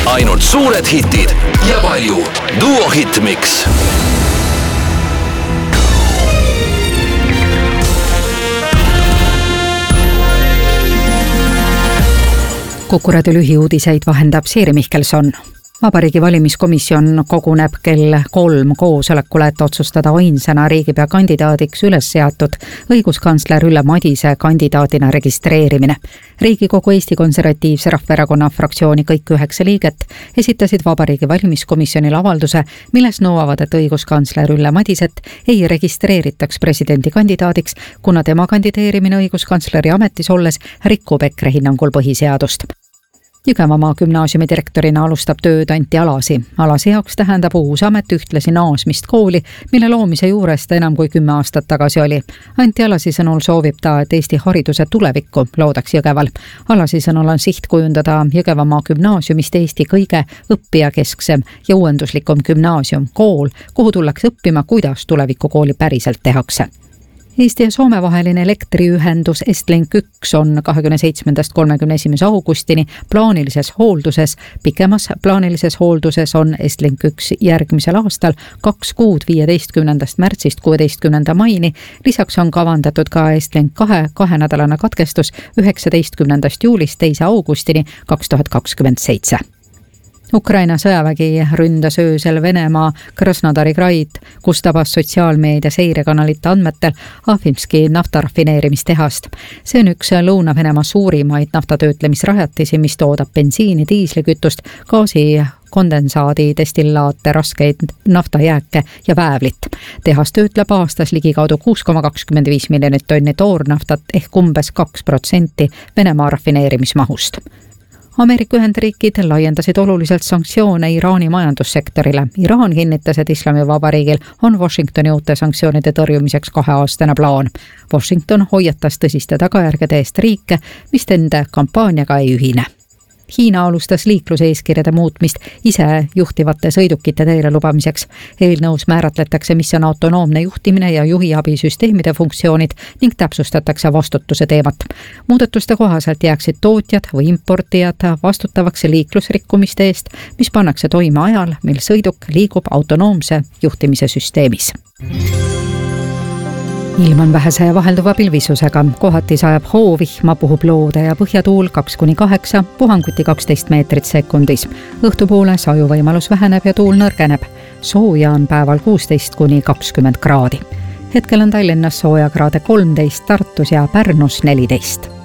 ainult suured hitid ja palju Duo Hitmix. Kuku Raadio lühiuudiseid vahendab Siiri Mihkelson. Vabariigi valimiskomisjon koguneb kell 3 koosolekule, et otsustada ainsana riigipea kandidaadiks üles seatud õiguskantsler Ülle Madise kandidaadina registreerimine. Riigikogu Eesti Konservatiivse Rahvaerakonna fraktsiooni kõik 9 liiget esitasid Vabariigi valimiskomisjonile avalduse, milles nõuavad, et õiguskantsler Ülle Madiset ei registreeritaks presidendi kandidaadiks, kuna tema kandideerimine õiguskantsleri ametis olles rikub EKRE hinnangul põhiseadust. Jõgevamaa gümnaasiumi direktorina alustab tööd Anti Alasi. Alasi jaoks tähendab uus amet ühtlasi naasmist kooli, mille loomise juurest enam kui 10 aastat tagasi oli. Anti Alasi sõnul soovib ta, et Eesti hariduse tulevikku loodaks Jõgeval. Alasi sõnul on siht kujundada Jõgevamaa gümnaasiumist Eesti kõige õppijakesksem ja uuenduslikum gümnaasium, kool, kuhu tullakse õppima, kuidas tulevikukooli päriselt tehakse. Eesti ja Soome vaheline elektriühendus Estlink 1 on 27.–31. augustini plaanilises hoolduses. Pikemas plaanilises hoolduses on Estlink 1 järgmisel aastal 2 kuud 15. märtsist 16. maini. Lisaks on kavandatud ka Estlink 2 nädalane katkestus 19. juulist 2. augustini 2027. Ukraina sõjavägi ründas öösel Venemaa Krasnodari kraid, kus tabas sotsiaalmeedia seirekanalite andmetel Ahvimski naftarafineerimistehast. See on üks Lõuna-Venemaa suurimaid naftatöötlemisrajatisi, mis toodab bensiini, diislikütust, gaasi, kondensaadi, destillaate, raskeid naftajääke ja väävlit. Tehas töötleb aastas ligikaudu 6,25 miljonit tonni toornaftat ehk umbes 2% Venemaa rafineerimismahust. Ameerika Ühendriigid laiendasid oluliselt sanktsioone Iraani majandussektorile. Iraan kinnitas, et Islamivabariigil on Washingtoni uute sanktsioonide tõrjumiseks 2-aastane plaan. Washington hoiatas tõsiste tagajärgede eest riike, mis nende kampaaniaga ei ühine. Hiina alustas liikluseeskirjade muutmist ise juhtivate sõidukite teele lubamiseks. Eelnõus määratletakse, mis on autonoomne juhtimine ja juhiabisüsteemide funktsioonid ning täpsustatakse vastutuse teemat. Muudatuste kohaselt jääksid tootjad või importijad vastutavaks liiklusrikkumiste eest, mis pannakse toime ajal, mil sõiduk liigub autonoomse juhtimise süsteemis. Ilm on vähese ja vahelduva pilvisusega. Kohati sajab hoovihma, puhub loode ja põhjatuul 2–8, puhanguti 12 meetrit sekundis. Õhtupoole sajuvõimalus väheneb ja tuul nõrgeneb. Sooja on päeval 16–20 kraadi. Hetkel on Tallinnas soojakraade 13, Tartus ja Pärnus 14.